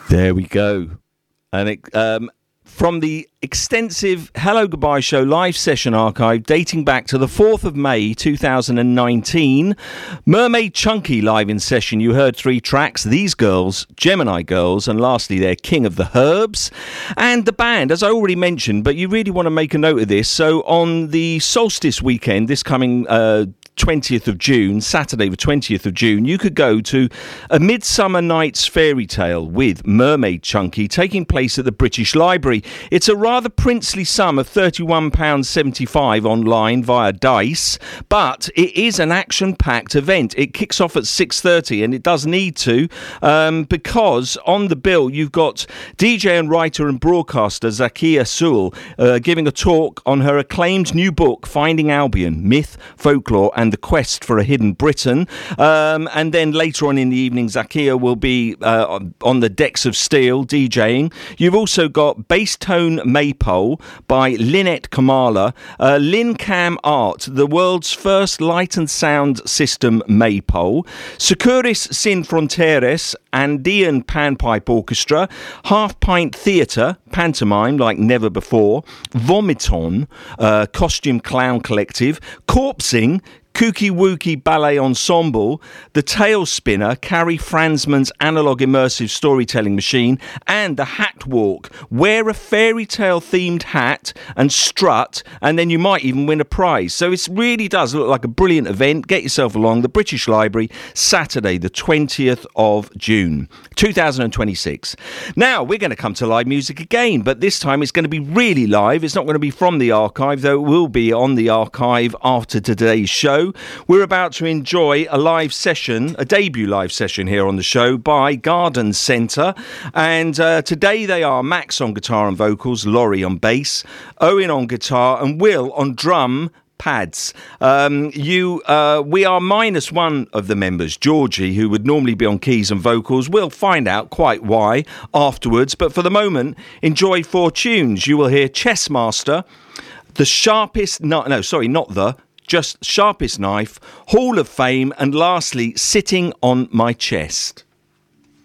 There we go. And from the extensive Hello Goodbye Show live session archive dating back to the 4th of May 2019, Mermaid Chunky live in session. You heard 3 tracks, These Girls, Gemini Girls, and lastly their King of the Herbs. And the band, as I already mentioned, but you really want to make a note of this. So on the solstice weekend, this coming 20th of June, Saturday the 20th of June, you could go to A Midsummer Night's Fairy Tale with Mermaid Chunky taking place at the British Library. It's a rather princely sum of £31.75 online via Dice, but it is an action-packed event. It kicks off at 6:30 and it does need to because on the bill you've got DJ and writer and broadcaster Zakia Sewell giving a talk on her acclaimed new book Finding Albion, Myth, Folklore and the Quest for a Hidden Britain. And then later on in the evening, Zakia will be on the decks of steel DJing. You've also got Bass Tone Maypole by Lynette Kamala, Lincam Art, the world's first light and sound system Maypole, Securis Sin Fronteres, Andean Panpipe Orchestra, Half Pint Theatre, pantomime like never before, Vomiton, Costume Clown Collective, Corpsing, Kooky Wookie Ballet Ensemble, The Tail Spinner, Carrie Fransman's Analog Immersive Storytelling Machine, and The Hat Walk. Wear a fairy tale themed hat and strut, and then you might even win a prize. So it really does look like a brilliant event. Get yourself along. The British Library, Saturday the 20th of June, 2026. Now, we're going to come to live music again, but this time it's going to be really live. It's not going to be from the archive, though it will be on the archive after today's show. We're about to enjoy a live session, a debut live session here on the show by Garden Centre. And today they are Max on guitar and vocals, Laurie on bass, Owen on guitar and Will on drum pads. We are minus one of the members, Georgie, who would normally be on keys and vocals. We'll find out quite why afterwards. But for the moment, enjoy 4 tunes. You will hear Chessmaster, The Sharpest... just Sharpest Knife, Hall of Fame, and lastly, Sitting on My Chest.